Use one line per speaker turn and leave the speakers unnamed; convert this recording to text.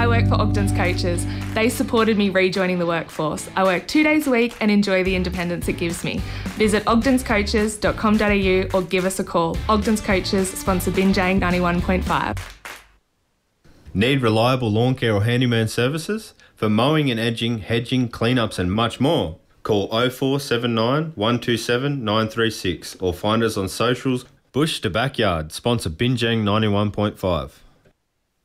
I work for Ogden's Coaches. They supported me rejoining the workforce. I work 2 days a week and enjoy the independence it gives me. Visit ogdenscoaches.com.au or give us a call. Ogden's Coaches sponsor Binjang 91.5.
Need reliable lawn care or handyman services? For mowing and edging, hedging, cleanups and much more, call 0479 127 936 or find us on socials. Bush to Backyard, sponsor Binjang 91.5.